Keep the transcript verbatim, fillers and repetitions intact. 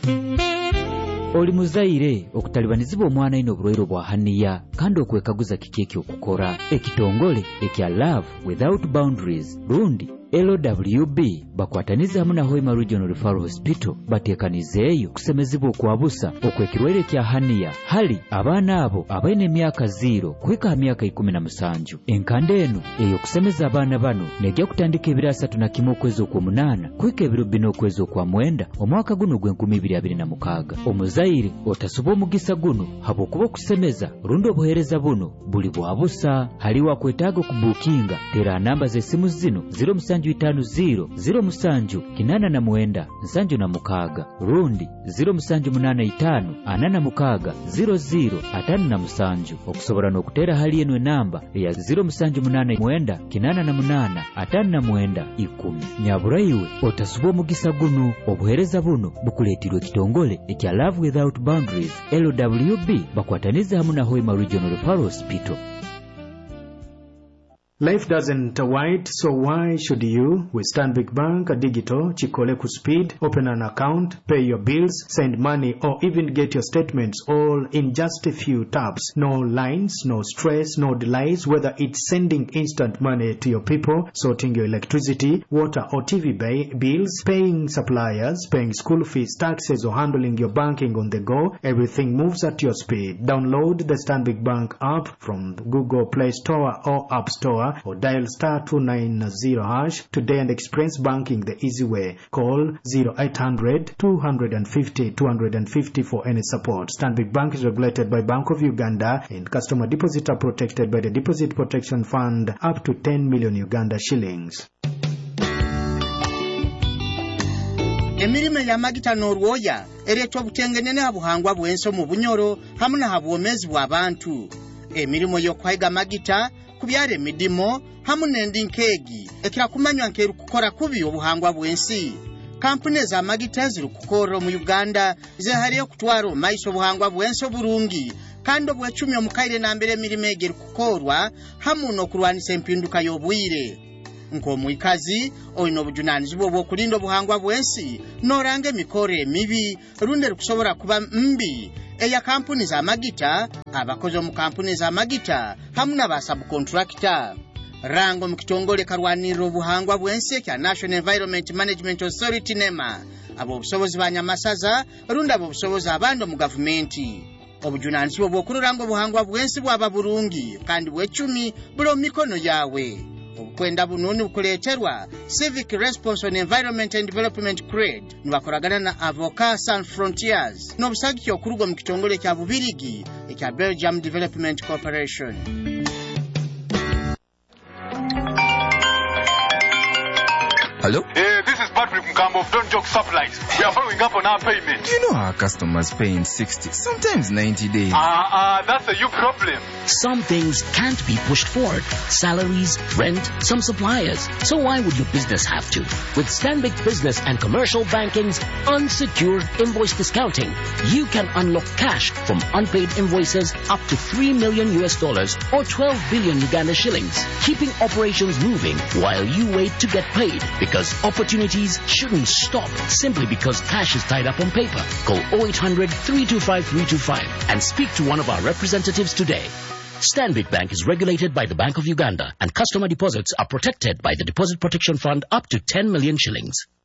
Oli muzaire okutalibanizibwa omwana ino obulwaire bwa haniya kandi okwekaguza kiki okukora ekitongole ekya Love Without Boundaries lundi L W B bakwataniza hamu na Hoima Regional Referral Hospital batekanizeeyo kusemezibwa okwabusa okwekirwaire kya haniya hali abaana abo abaine emyaka zero kweka myaka ikumi na musanju. Enkande eno eyo kusemeza abaana bano nejja kutandika ebiro asatu na kimu okwezi okw'omunaana kweka ebiro bina okwezi okw'amwenda omwaka guno gw'enkumi ibiri abiri na mukaaga. Omuzaire otasuba omugisa guno habwokuba okusemeza rundi obuheereza buno buli bwabusa. Haliwa kwetaaga okubuukinga tera namba z'essimu zino zero musanju itaano zero zero musanju kinaana na mwenda nsanju na mukaaga rundi zero musanju munaana itaano ana na mukaaga zero zero ataano na musanju. Okusobola n'okutera hali eno enamba eya zero musanju munaana mwenda kinaana na munaana ataano na mwenda ikumi. Nyabura iwe otasuba omugisa guno obuheereza buno bukuleetirwa ekitongole ekya Love Without Boundaries L W B bakwataniza hamu na Hoima Regional Referral Hospital. Life doesn't wait, so why should you? With Stanbic Bank Digital, Chikole ku speed, open an account, pay your bills, send money, or even get your statements all in just a few taps. No lines, no stress, no delays, whether it's sending instant money to your people, sorting your electricity, water or T V bay, bills, paying suppliers, paying school fees, taxes, or handling your banking on the go. Everything moves at your speed. Download the Stanbic Bank app from Google Play Store or App Store, or dial star two nine zero hash today and experience banking the easy way. Call zero eight hundred two fifty two fifty for any support. Stanbic Bank is regulated by Bank of Uganda, and customer deposits are protected by the Deposit Protection Fund up to ten million Uganda shillings. Emirime ya magita n'orwoya ereetwa obutengenene habuhangwa bw'enso mu bunyoro hamu na habwomezi bw'abantu. Emirimo y'okwayiga magita kubyara emidimo hamu n'endinkeegi ekira kumanywa nkeru kukora kubi obuhangwa bw'ensi. Kampuni za magita ziri kukora mu Uganda zehariyo kutwara omaiso obuhangwa bw'ensi obulungi kandi obw'ecumi omukaire nambere emirimo egeri kukorwa hamu n'okulwanisa empinduka y'obwire. Nk'omwikazi olina obujunaanizibwa obw'okulinda obuhangwa bw'ensi n'oranga emikore emibi rundi erikusobora kuba mbi eya kampuni za magita, abakozi mu kampuni za magita hamu n'aba subcontractor. Rango mu kitongole karwanirira obuhangwa bw'ensi kya National Environment Management Authority NEMA, abo obusobozi banyamasaza rundi abo obusobozi abandi mu gavumenti. Obujunaanizibwa bw'okuluranga obuhangwa bw'ensi bwaba bulungi kandi bw'ecumi buli mu mikono yawe. Obukwenda bununi bukuleeterwa Civic Response on Environment and Development C R E D nibakoragana na Avocat Sans Frontiers n'obusagiki okuruga mu kitongole kya Bubirigi ekya Belgium Development Corporation. Hello? Hey, this is Patrick Mkambo of Don't Joke Supplies. We are following up on our payment. You know our customers pay in sixty, sometimes ninety days. Ah, uh, uh, that's a you problem. Some things can't be pushed forward. Salaries, rent, some suppliers. So why would your business have to? With Stanbic Business and Commercial Banking's unsecured invoice discounting, you can unlock cash from unpaid invoices up to three million U S dollars or twelve billion Uganda shillings, keeping operations moving while you wait to get paid. Because opportunities shouldn't stop simply because cash is tied up on paper. Call oh eight hundred three two five three two five and speak to one of our representatives today. Stanbic Bank is regulated by the Bank of Uganda, and customer deposits are protected by the Deposit Protection Fund up to ten million shillings.